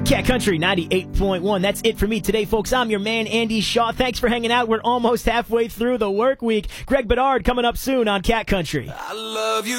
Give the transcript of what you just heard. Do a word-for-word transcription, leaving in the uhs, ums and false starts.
Cat Country ninety-eight point one. That's it for me today, folks. I'm your man, Andy Shaw. Thanks for hanging out. We're almost halfway through the work week. Greg Bedard coming up soon on Cat Country. I love you.